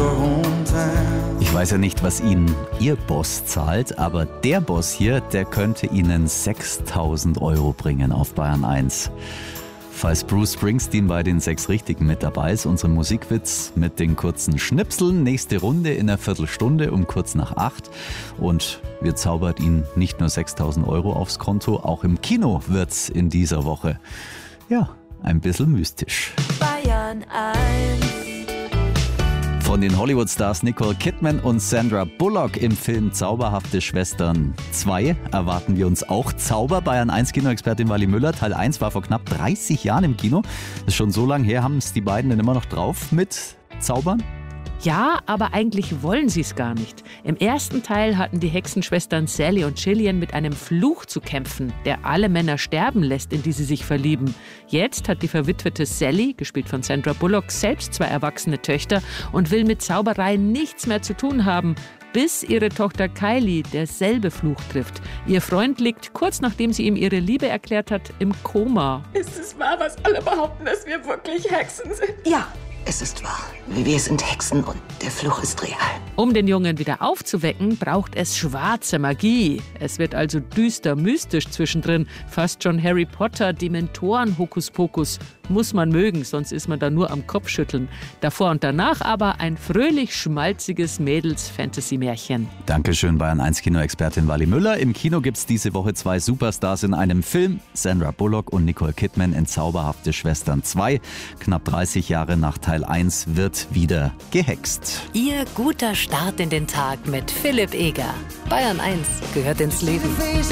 Ich weiß ja nicht, was Ihnen Ihr Boss zahlt, aber der Boss hier, der könnte Ihnen 6.000 € bringen auf Bayern 1. Falls Bruce Springsteen bei den 6 Richtigen mit dabei ist, unsere Musikwitz mit den kurzen Schnipseln. Nächste Runde in einer Viertelstunde um kurz nach 8. Und wir zaubert Ihnen nicht nur 6.000 € aufs Konto, auch im Kino wird's in dieser Woche. Ja, ein bisschen mystisch. Bayern 1. Von den Hollywood-Stars Nicole Kidman und Sandra Bullock im Film Zauberhafte Schwestern 2 erwarten wir uns auch Zauber. Bayern 1 Kinoexpertin Wally Müller. Teil 1 war vor knapp 30 Jahren im Kino. Das ist schon so lange her. Haben es die beiden denn immer noch drauf mit Zaubern? Ja, aber eigentlich wollen sie es gar nicht. Im ersten Teil hatten die Hexenschwestern Sally und Gillian mit einem Fluch zu kämpfen, der alle Männer sterben lässt, in die sie sich verlieben. Jetzt hat die verwitwete Sally, gespielt von Sandra Bullock, selbst 2 erwachsene Töchter und will mit Zauberei nichts mehr zu tun haben, bis ihre Tochter Kylie derselbe Fluch trifft. Ihr Freund liegt, kurz nachdem sie ihm ihre Liebe erklärt hat, im Koma. Ist es wahr, was alle behaupten, dass wir wirklich Hexen sind? Ja, es ist wahr. Wir sind Hexen und der Fluch ist real. Um den Jungen wieder aufzuwecken, braucht es schwarze Magie. Es wird also düster mystisch zwischendrin. Fast schon Harry Potter, Dementoren, Hokuspokus. Muss man mögen, sonst ist man da nur am Kopfschütteln. Davor und danach aber ein fröhlich schmalziges Mädels-Fantasy-Märchen. Dankeschön, Bayern 1 Kinoexpertin Wally Müller. Im Kino gibt's diese Woche 2 Superstars in einem Film. Sandra Bullock und Nicole Kidman in Zauberhafte Schwestern 2. Knapp 30 Jahre nach Teil 1 wird wieder gehext. Ihr guter Start in den Tag mit Philipp Eger. Bayern 1 gehört ins Leben.